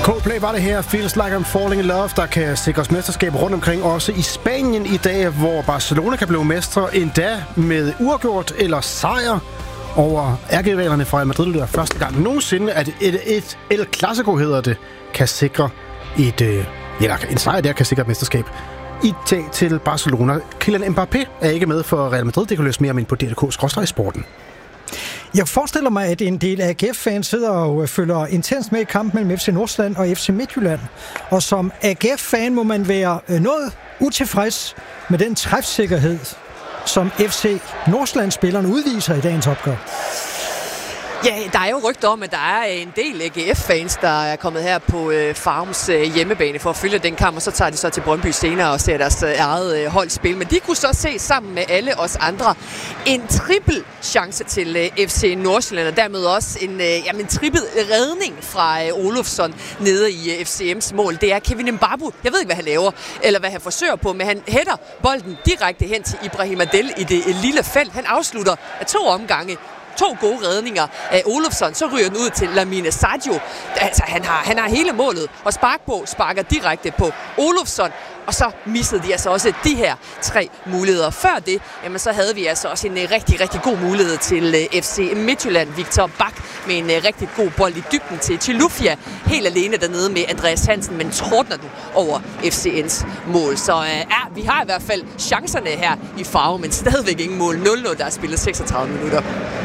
Coldplay var det her. Feels Like I'm Falling in Love, der kan sikres mesterskab rundt omkring, også i Spanien i dag, hvor Barcelona kan blive mestre endda med uafgjort eller sejr over ærkerivalerne fra Real Madrid. Det er første gang nogensinde, at et El Clasico hedder det, kan sikre en sejr der kan sikre et mesterskab i dag til Barcelona. Kylian Mbappé er ikke med for Real Madrid. Det kan løse mere om ind på DRK/sporten. Jeg forestiller mig, at en del AGF-fans sidder og følger intens med i kampen mellem FC Nordsjælland og FC Midtjylland. Og som AGF-fan må man være noget utilfreds med den træfsikkerhed, som FC Nordsjælland-spillerne udviser i dagens opgør. Ja, der er jo rygter om, at der er en del AGF-fans, der er kommet her på Farums hjemmebane for at følge den kamp, og så tager de så til Brøndby senere og ser deres eget hold spille. Men de kunne så se sammen med alle os andre en trippel chance til FC Nordsjælland, og dermed også en trippel redning fra Olofsson nede i FCM's mål. Det er Kevin Mbappé. Jeg ved ikke, hvad han laver, eller hvad han forsøger på, men han hætter bolden direkte hen til Ibrahim Adel i det lille felt. Han afslutter af 2 omgange. 2 gode redninger af Olofsson, så ryger den ud til Lamine Sadio. Altså, han har hele målet, og sparker direkte på Olofsson, og så missede de altså også de her 3 muligheder. Før det, jamen, så havde vi altså også en rigtig, rigtig god mulighed til FC Midtjylland. Victor Bak med en rigtig god bold i dybden til Chilufya, helt alene dernede med Andreas Hansen, men tordner den over FCN's mål. Så vi har i hvert fald chancerne her i Farum, men stadigvæk ingen mål. 0-0, der er spillet 36 minutter.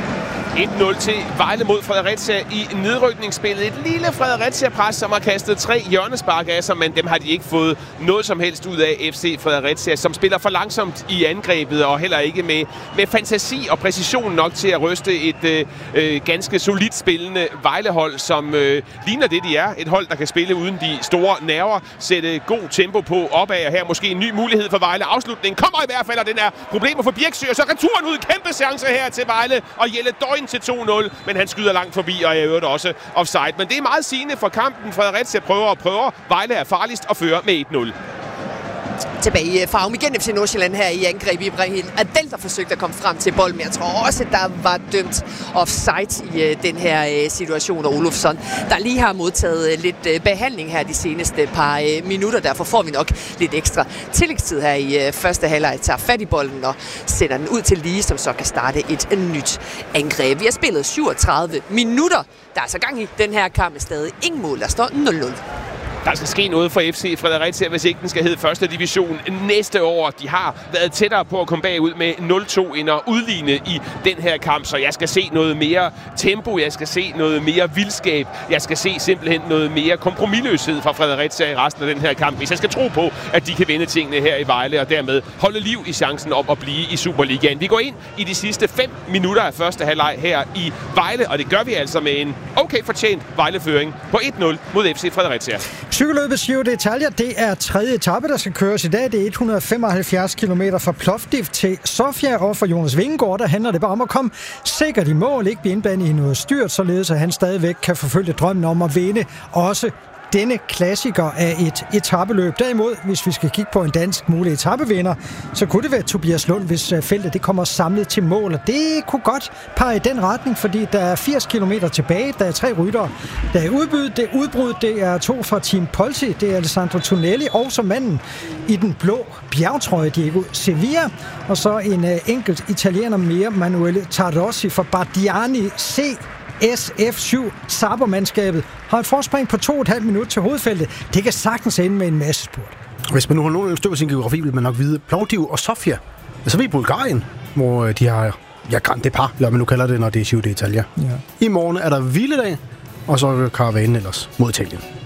1-0 til Vejle mod Fredericia i nedrykningsspillet. Et lille Fredericia-pres, som har kastet 3 hjørnespark af sig, men dem har de ikke fået noget som helst ud af. FC Fredericia, som spiller for langsomt i angrebet, og heller ikke med fantasi og præcision nok til at ryste et ganske solidt spillende Vejlehold, som ligner det, de er. Et hold, der kan spille uden de store nerver, sætte god tempo på opad, og her måske en ny mulighed for Vejle. Afslutningen kommer i hvert fald, og den er problemer for Birksø, og så returen ud. Kæmpe chance her til Vejle, og Jelle Døgn til 2-0, men han skyder langt forbi, og jeg øvrigt også offside. Men det er meget sigende for kampen. Fredericia prøver. Vejle er farligst og fører med 1-0. Tilbage i Farum igen FC Nordsjælland her i angreb. Ibrahim Adel, der forsøgte at komme frem til bolden, men jeg tror også, at der var dømt offside i den her situation, og Olofsson, der lige har modtaget lidt behandling her de seneste par minutter. Derfor får vi nok lidt ekstra tillægstid her i første halvleg. Tager fat i bolden og sender den ud til Lige, som så kan starte et nyt angreb. Vi har spillet 37 minutter. Der er så gang i den her kamp med stadig ingen mål. Der står 0-0. Der skal ske noget for FC Fredericia, hvis ikke den skal hedde første division næste år. De har været tættere på at komme bagud med 0-2 end at udligne i den her kamp. Så jeg skal se noget mere tempo, jeg skal se noget mere vildskab, jeg skal se simpelthen noget mere kompromisløshed fra Fredericia i resten af den her kamp, hvis jeg skal tro på, at de kan vinde tingene her i Vejle, og dermed holde liv i chancen om at blive i Superligaen. Vi går ind i de sidste 5 minutter af første halvleg her i Vejle, og det gør vi altså med en okay fortjent Vejleføring på 1-0 mod FC Fredericia. Cykelløbet Giro d'Italia, det er 3. etape, der skal køres i dag. Det er 175 km fra Plovdiv til Sofia, og for Jonas Vingegaard, der handler det bare om at komme sikkert i mål, ikke blive indblandet i noget styrt, således at han stadigvæk kan forfølge drømmen om at vinde også denne klassiker af et etapeløb. Derimod, hvis vi skal kigge på en dansk mulig etapevinder, så kunne det være Tobias Lund, hvis feltet det kommer samlet til mål. Og det kunne godt pege i den retning, fordi der er 80 km tilbage. Der er 3 ryttere. Der er udbrud. Det er 2 fra Team Polsi. Det er Alessandro Tonelli, og så manden i den blå bjergtrøje, Diego Sevilla. Og så en enkelt italiener mere, Manuele Tarossi fra Bardiani C. SF7 Saber-mandskabet har et forspring på 2,5 minutter til hovedfeltet. Det kan sagtens ende med en masse spurt. Hvis man nu har nogen styr på sin geografi, vil man nok vide Plovdiv og Sofia. Så er vi i Bulgarien, hvor de har Grand Depart, eller man nu kalder det, når det er Giro d'Italia. Ja. I morgen er der hviledag, og så er karavanen ellers mod Italien.